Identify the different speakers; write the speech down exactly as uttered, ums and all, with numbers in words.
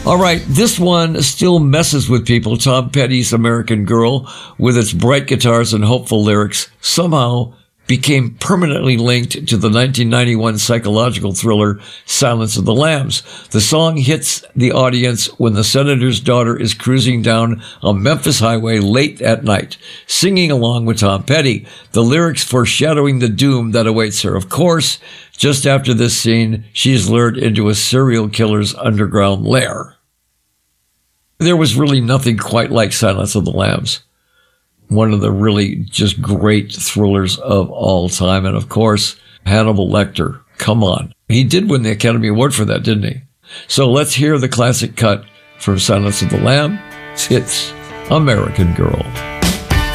Speaker 1: All right, this one still messes with people. Tom Petty's American Girl, with its bright guitars and hopeful lyrics, somehow became permanently linked to the nineteen ninety-one psychological thriller Silence of the Lambs. The song hits the audience when the senator's daughter is cruising down a Memphis highway late at night, singing along with Tom Petty, the lyrics foreshadowing the doom that awaits her. Of course, just after this scene, she's lured into a serial killer's underground lair. There was really nothing quite like Silence of the Lambs. One of the really just great thrillers of all time. And of course, Hannibal Lecter. Come on. He did win the Academy Award for that, didn't he? So let's hear the classic cut from Silence of the Lambs. It's American Girl.